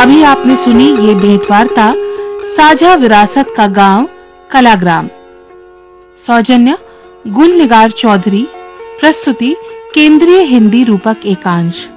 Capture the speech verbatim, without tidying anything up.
अभी आपने सुनी ये भेंट वार्ता साझा विरासत का गांव कलाग्राम। सौजन्य गुलनिगार चौधरी। प्रस्तुति केंद्रीय हिंदी रूपक एकांश।